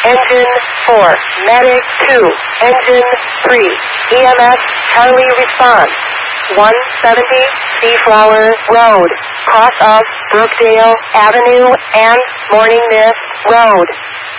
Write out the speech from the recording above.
Engine 4, Medic 2, Engine 3, EMS Charlie response. 170 Seaflower Road, cross of Brookdale Avenue and Morning Mist Road.